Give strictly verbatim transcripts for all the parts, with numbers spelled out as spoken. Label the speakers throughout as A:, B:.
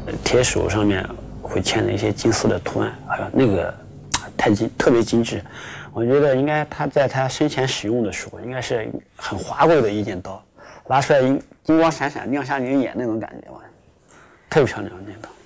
A: 铁手上面会嵌的一些金丝的图案，哎呀，那个太精特别精致。我觉得应该他在他生前使用的时候，应该是很华贵的一件刀，拿出来金金光闪闪、亮瞎你的眼那种感觉，哇，特别漂亮那刀。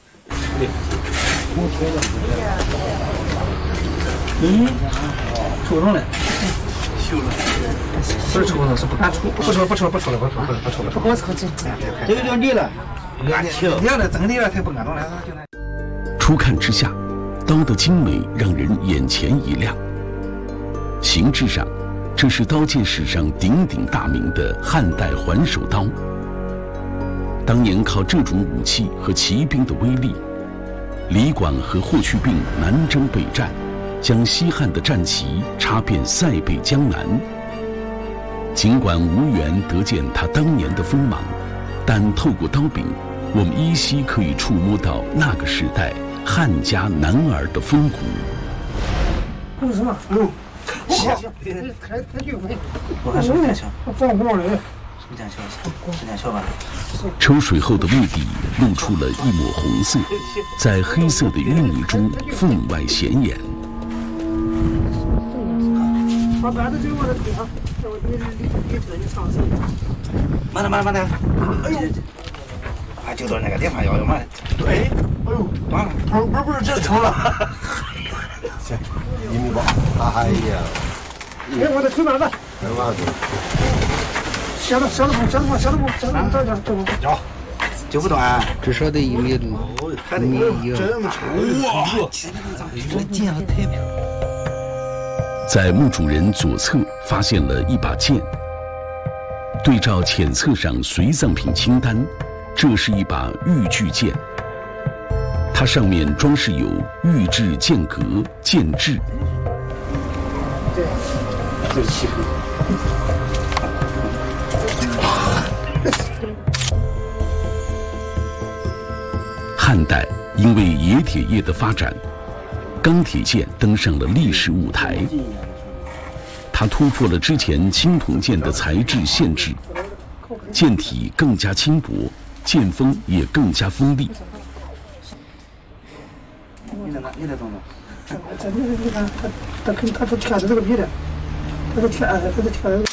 B: 嗯，抽中了，修了，不是抽了，是不敢抽，不抽了，不抽了，不抽了，不抽了，不抽了，不给我抽进，这个叫立了，亮了，整立了，才不敢动了。
C: 初看之下，刀的精美让人眼前一亮。形制上，这是刀剑史上鼎鼎大名的汉代环首刀。当年靠这种武器和骑兵的威力，李广和霍去病南征北战，将西汉的战旗插遍塞北江南。尽管无缘得见他当年的锋芒，但透过刀柄，我们依稀可以触摸到那个时代汉家男儿的风骨。
B: 这是什么？嗯，我好，太太久没，我还是点小，放不了人，是点小，是点小吧。
C: 抽水后的墓底露出了一抹红色，在黑色的淤泥中分外显眼。
B: 把板子就往这顶上，我你你你这你上手。慢点慢点慢点。哎呦！啊，就到那个地方要要慢。对。哎呦，断了。不不不是这抽了。行，一米八。哎呀。哎，我的腿板子。腿板子。小的小的不小的不小的不小的不这这这不脚。就不断。
D: 至少得一米多。
B: 还得有这么长。哇！
D: 这剑太漂亮。
C: 在墓主人左侧发现了一把剑，对照浅册上随葬品清单，这是一把玉具剑。它上面装饰有玉制剑格、剑质。
B: 对，这气候。
C: 汉代因为冶铁业的发展，钢铁剑登上了历史舞台，它突破了之前青铜剑的材质限制，剑体更加轻薄，剑锋也更加锋利。
B: 你在哪？你在动作？这你你看，他他肯他都贴着这个笔的，他都贴他都贴着。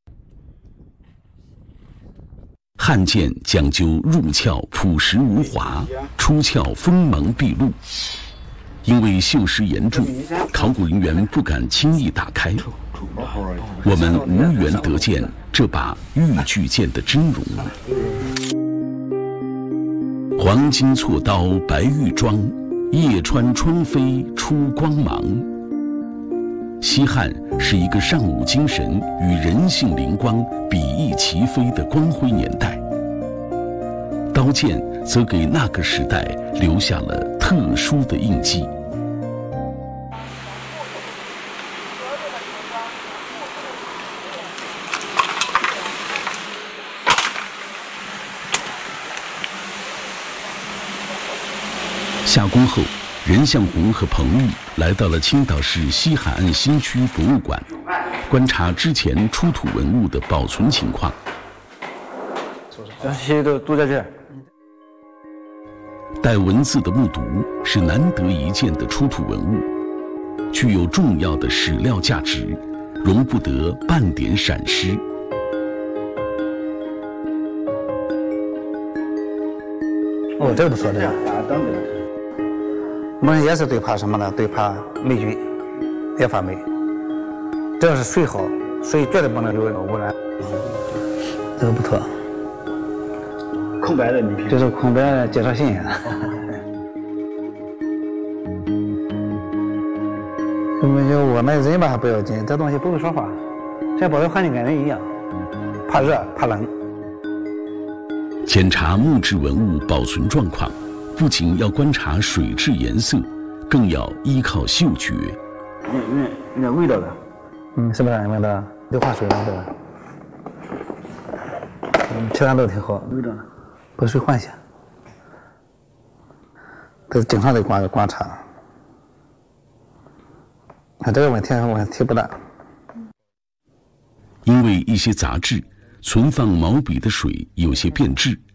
C: 汉剑讲究入鞘朴实无华，出鞘锋芒毕露。因为锈蚀严重，考古人员不敢轻易打开。我们无缘得见这把玉具剑的真容。黄金错刀白玉装，夜穿窗扉出光芒。西汉是一个尚武精神与人性灵光比翼齐飞的光辉年代，刀剑则给那个时代留下了特殊的印记。下工后，任向红和彭玉来到了青岛市西海岸新区博物馆，观察之前出土文物的保存情况。
A: 这些都都在这儿。
C: 带文字的木牍是难得一见的出土文物，具有重要的史料价值，容不得半点闪失。
D: 哦，这个不错，这个。我们也是对怕什么呢？对怕霉菌，也发霉。只要是水好，水绝对不能有污染。这个不错。
A: 空白的礼品，
D: 这是空白介绍信。我们就我们人吧还不要紧，这东西不会说话，这保持环境跟人一样，怕热怕冷。
C: 检查木质文物保存状况，不仅要观察水质颜色，更要依靠嗅觉。
A: 有点有点味道的，
D: 嗯，是不是闻到硫化水了？对吧？嗯，其他都挺好。
A: 味道呢？
D: 把水换下，都经常得观观察。看这个问题问题不大。
C: 因为一些杂质存放毛笔的水有些变质，